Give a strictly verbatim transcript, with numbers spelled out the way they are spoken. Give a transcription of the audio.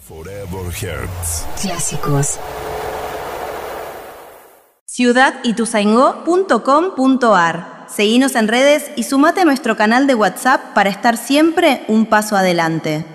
Forever Hertz. Clásicos. ciudad ituzaingó punto com punto ar. Seguinos en redes y sumate a nuestro canal de WhatsApp para estar siempre un paso adelante.